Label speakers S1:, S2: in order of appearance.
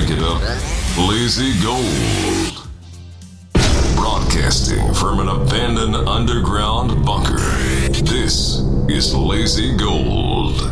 S1: Crank it up. Lazy Gold. Broadcasting from an abandoned underground bunker. This is Lazy Gold.